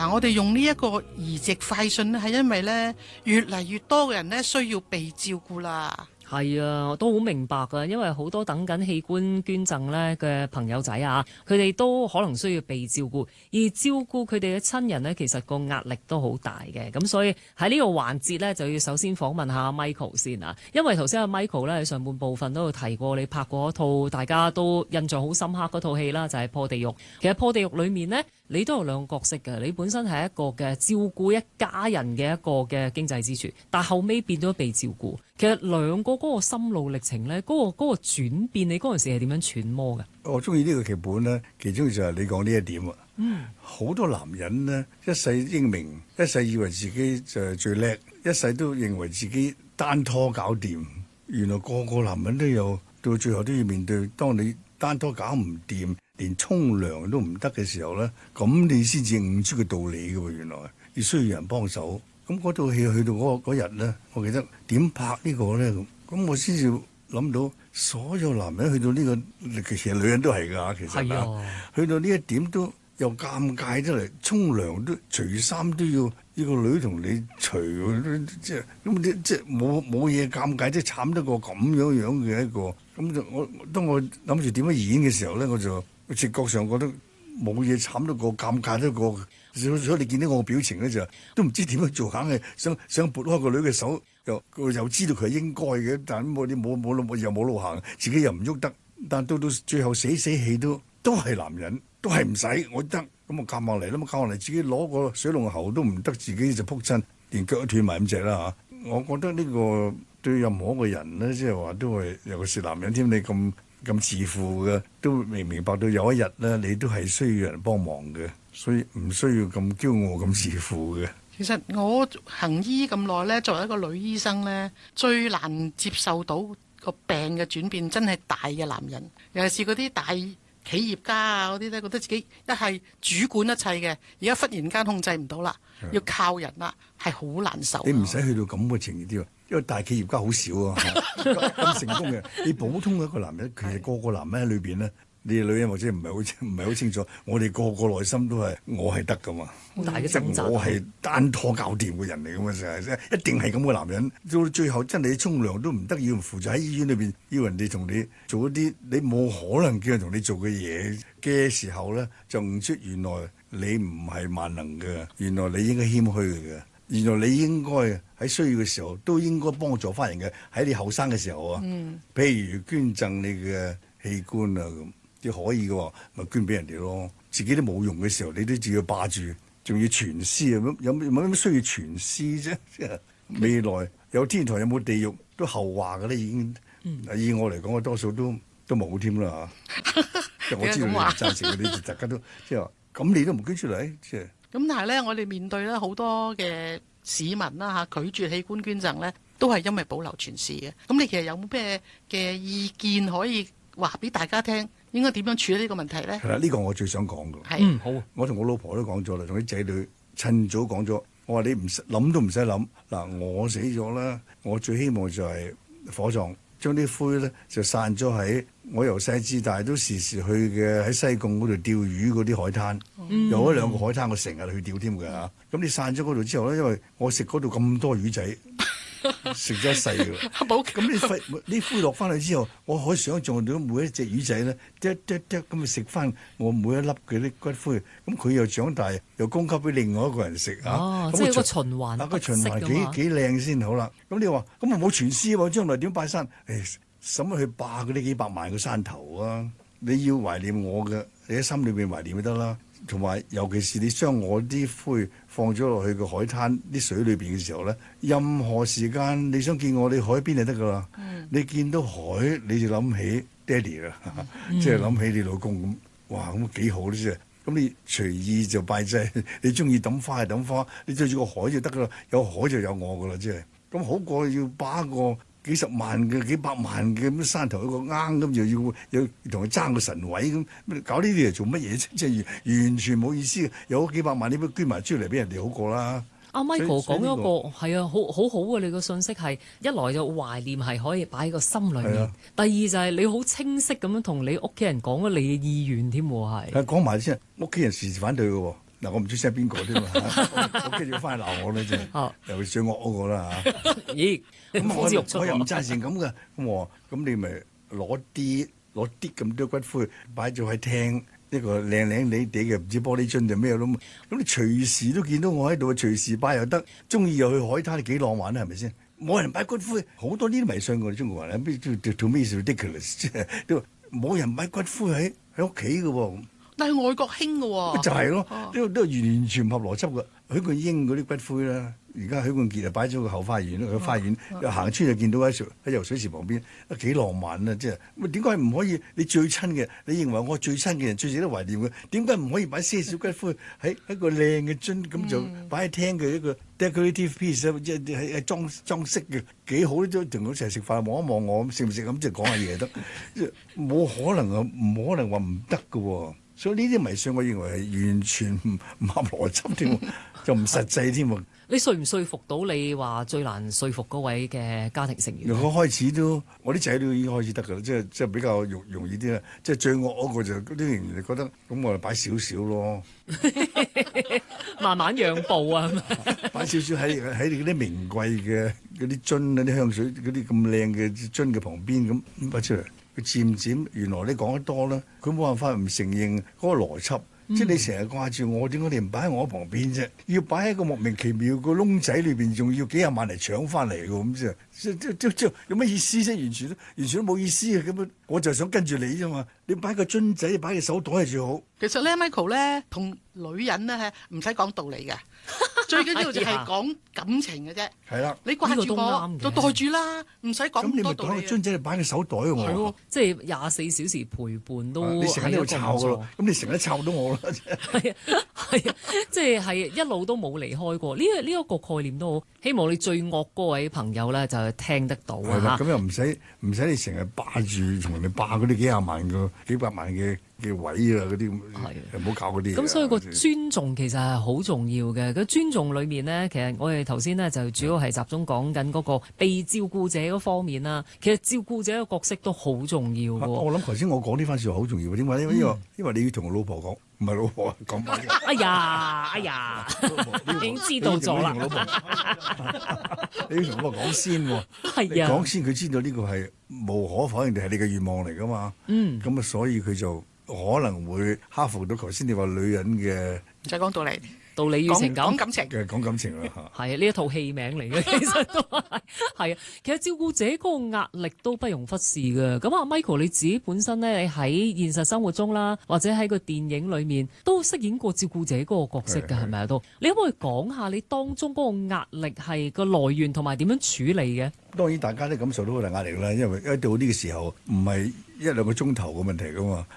我哋用呢一個移植快訊咧，係因為咧越嚟越多嘅人咧需要被照顧啦。 係啊，我都好明白㗎，因為好多等緊器官捐贈咧嘅朋友仔啊，佢哋都可能需要被照顧，而照顧佢哋嘅親人呢，其實個壓力都好大嘅。咁所以喺呢個環節呢，就要首先訪問下 Michael 先啊，因為頭先阿 Michael 咧喺上半部分都有提過，你拍過一套大家都印象好深刻嗰套戲啦，就係《破地獄》。其實《破地獄》裏面呢，你都有兩個角色嘅，你本身係一個嘅照顧一家人嘅一個嘅經濟支柱，但後尾變咗被照顧。其實兩個嗰個心路歷程咧，嗰個轉變，你嗰陣時係點樣揣摩嘅？ 我中意呢個劇本咧，其中就係你講呢一點啊。好多男人呢，一世英明，一世以為自己就係最叻，一世都認為自己單拖搞掂。原來個個男人都有，到最後都要面對，當你單拖搞唔掂，連沖涼都唔得嘅時候咧，咁你先至悟出個道理嘅喎。原來要需要人幫手。咁嗰套戲去到嗰日咧，我記得點拍呢個咧咁我先至諗到所有男人去到呢個，其實女人都係㗎，其實去到呢一點都又尷尬得嚟，沖涼都除衫都要個女同你除，即係咁即係冇嘢尷尬，即係慘得過咁樣嘅一個。咁就當我諗住點樣演嘅時候咧，我就直覺上覺得冇嘢慘得過尷尬得過。所以你見到我嘅表情咧，就都唔知點樣做，硬係想撥開個女嘅手，又知道佢係應該嘅，但冇又冇路行，自己又唔喐得。但到最後死氣都係男人，都係唔使我得，咁我夾落嚟啦嘛，夾落嚟自己攞個水龍喉都唔得，自己就撲親，連腳都斷埋咁滯啦嚇。我覺得呢個對任何一個人咧，即係話都係，尤其是男人添，你咁自負嘅，都明白到有一日咧，你都係需要人幫忙嘅。所以唔需要咁驕傲、咁自負嘅。 其實我行醫咁耐呢，作為一個女醫生呢，最難接受到個病嘅轉變，真係大嘅男人，尤其是嗰啲大企業家啊嗰啲呢，覺得自己一係主管一切嘅，而家忽然間控制唔到啦，要靠人啦，係好難受。 你唔使去到咁嘅情況，因為大企業家好少啊，咁成功嘅。你普通嘅一個男人，其實個個男人喺裏邊呢。你哋女人或者唔係好清楚，我哋個個內心都係我係得噶嘛， 好大嘅掙扎。 我係單拖搞掂嘅人嚟噶嘛，就係一定係咁嘅男人。到最後真係你沖涼都唔得，要負責喺醫院裏邊，要人哋同你做一啲你冇可能叫人同你做嘅嘢嘅時候咧，就悟出原來你唔係萬能嘅，原來你應該謙虛嘅，原來你應該喺需要嘅時候都應該幫助翻人嘅。喺你後生嘅時候啊，譬如捐贈你嘅器官啊咁。你可以嘅喎，咪捐俾人哋咯。自己都冇用嘅時候，你都只要霸住，仲要傳師啊？有乜需要傳師啫？即係未來有天堂有冇地獄都後話嘅咧，已經。以我嚟講，我多數都冇添啦嚇。我知道你贊成你大家都即係話，咁你都唔捐出嚟，即係。咁但係咧，我哋面對咧好多嘅市民啦嚇，拒絕器官捐贈咧，都係因為保留傳師嘅。咁你其實有冇咩嘅意見可以話俾大家聽？應該點樣處理呢個問題咧？ 係啦，呢個我最想講嘅。 係， 好。我同我老婆都講咗啦，同啲仔女趁早講咗。我話你唔諗都唔使諗。嗱，我死咗啦，我最希望就係火葬，將啲灰咧就散咗喺我由細至大都時時去嘅喺西貢嗰度釣魚嗰啲海灘。有一兩個海灘我成日去釣添㗎嚇。咁你散咗嗰度之後咧，因為我食嗰度咁多魚仔。食咗一世㗎，咁你灰落翻去之後，我可以想像到每一隻魚仔咧，咁咪食翻我每一粒嘅啲骨灰，咁佢又長大，又供給俾另外一個人食啊！ 即係一個循環， 個循環幾靚先好啦。咁你話咁我冇傳師喎，將來點拜山？使乜去霸嗰啲幾百萬個山頭啊？你要懷念我嘅，你喺心裏邊懷念就得啦。同埋，尤其是你將我啲灰放咗落去個海灘啲水裏邊嘅時候咧，任何時間你想見我，你海邊就得噶啦。你見到海你就諗起爹哋啦，即係諗起你老公咁，哇咁幾好咧！即係咁你隨意就拜祭，你中意抌花就抌花，你對住個海就得噶啦，有海就有我噶啦，即係咁好過要把一個幾十萬嘅、幾百萬嘅咁山頭一個罌咁，又要同佢爭個神位咁，搞呢啲嚟做乜嘢啫？即係完全冇意思。有幾百萬你不捐埋出嚟俾人哋好過啦。 阿 Michael 講咗個係啊，好好啊！你個信息係一來就懷念係可以擺喺個心裏面，第二就係你好清晰咁樣同你屋企人講咗你嘅意願添喎，係。 講埋先，屋企人時時反對嘅喎。 嗱，我唔知聲邊個添嘛，我跟住翻去鬧我咧，真係尤其最惡嗰個啦嚇。 咦？ 咁虎子肉出我又唔贊成咁嘅，咁我話咁你咪攞啲咁多骨灰擺咗喺廳一個靚靚地嘅唔知玻璃樽定咩咯，咁你隨時都見到我喺度，隨時擺又得，中意又去海灘，幾浪漫啊，係咪先？冇人擺骨灰，好多呢啲迷信我哋中國人，咩 to me is ridiculous， 即係都冇人擺骨灰喺屋企嘅喎。 但係外國興嘅喎， 就係咯，都完全唔合邏輯嘅。許冠英嗰啲骨灰啦，而家許冠傑就擺咗個後花園啦，個花園行出就見到喺游水池旁邊，幾浪漫啊！即係咁點解唔可以？你最親嘅，你認為我最親嘅人最值得懷念嘅，點解唔可以擺些少骨灰喺個靚嘅樽咁就擺喺廳嘅一個 decorative piece， 即係裝飾嘅幾好都同佢一齊食飯望一望我食唔食咁即係講下嘢得，冇可能啊！唔可能話唔得嘅喎。所以呢啲迷信，我認為係完全唔合邏輯添，就唔實際添。 你說唔說服到你話最難說服嗰位嘅家庭成員？ 我開始都，我啲仔都已經開始得㗎啦，即係比較容易啲啦。即係最惡嗰個就啲人就覺得，咁我哋擺少少咯， 慢慢讓步啊！ 擺少少喺你嗰啲名貴嘅嗰啲樽啊、啲香水嗰啲咁靚嘅樽嘅旁邊咁擺出嚟。佢漸漸原來你講得多啦，佢冇辦法唔承認嗰個邏輯。即係你成日掛住我，點解你唔擺喺我旁邊啫？要擺喺個莫名其妙個窿仔裏邊，仲要幾廿萬嚟搶翻嚟㗎咁即有乜意思啫？完全都冇意思嘅咁，我就想跟住你啫嘛。你擺個樽仔，擺個手袋係最好。 其實咧，Michael 咧同女人咧唔使講道理嘅，最緊要就係講感情嘅啫。 係啦， 你掛住我就袋住啦，唔使講咁多道理。 咁你咪袋個樽仔，你擺個手袋喎。係喎， 即係24小時陪伴都你成日都摷㗎咯，咁你成日都摷到我啦。 係啊，即係一路都冇離開過。呢一個概念都好，希望你最惡嗰位朋友咧就聽得到啊！ 咁又唔使你成日霸住同人哋霸嗰啲幾廿萬個、幾百萬嘅位啊嗰啲，唔好搞嗰啲。 咁所以個尊重其實係好重要嘅。個尊重裏面呢，其實我哋頭先呢就主要係集中講緊嗰個被照顧者嗰方面啦。其實照顧者嘅角色都好重要嘅。 我諗頭先我講呢番説話好重要，點解？因為你要同老婆講，唔係老婆講埋。 哎呀，已經知道咗啦。 你要同老婆講先喎， 係啊， 講先佢知道呢個係無可否認地係你嘅願望嚟噶嘛。咁啊，所以佢就可能會克服到頭先你話女人嘅， 唔使講道理， 道理與情感， 講感情嘅講感情啦嚇。 係呢一套戲名嚟嘅，其實都係啊。其實照顧者嗰個壓力都不容忽視嘅。咁啊，Michael 你自己本身咧，你喺現實生活中啦，或者喺個電影裏面都飾演過照顧者嗰個角色嘅，係咪啊？都你可唔可以講下你當中嗰個壓力係個來源同埋點樣處理嘅？ 當然大家都感受到好大壓力啦，因為到呢個時候唔係1-2個鐘頭嘅問題噶嘛。